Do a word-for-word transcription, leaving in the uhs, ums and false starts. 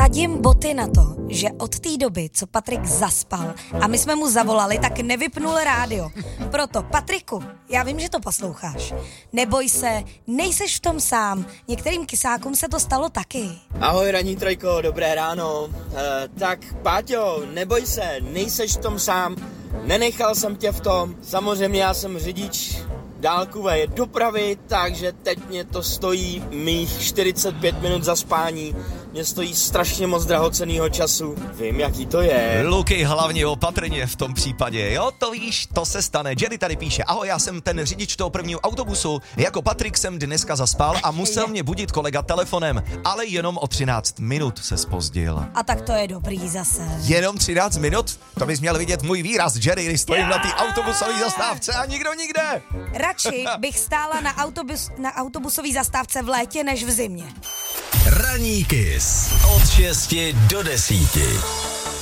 Vsadím boty na to, že od té doby, co Patrik zaspal a my jsme mu zavolali, tak nevypnul rádio. Proto, Patriku, já vím, že to posloucháš. Neboj se, nejseš v tom sám. Některým kysákům se to stalo taky. Ahoj Ranní trojko, dobré ráno. E, tak Páťo, neboj se, nejseš v tom sám. Nenechal jsem tě v tom. Samozřejmě já jsem řidič dálkové dopravy, takže teď mě to stojí mých čtyřicet pět minut zaspání. Mě stojí strašně moc drahocennýho času. Vím, jaký to je. Luky, hlavně opatrně v tom případě, jo, to víš, to se stane. Jerry tady píše, ahoj, já jsem ten řidič toho prvního autobusu, jako Patrik jsem dneska zaspal a musel mě budit kolega telefonem, ale jenom o třináct minut se zpozdil. A tak to je dobrý zase. Jenom třináct minut? To bys měl vidět můj výraz, Jerry, když stojím yeah. na té autobusové zastávce a nikdo nikde. Radši bych stála na, autobus, na autobusové zastávce v létě než v zimě. Ranní Kiss od šesti do desíti.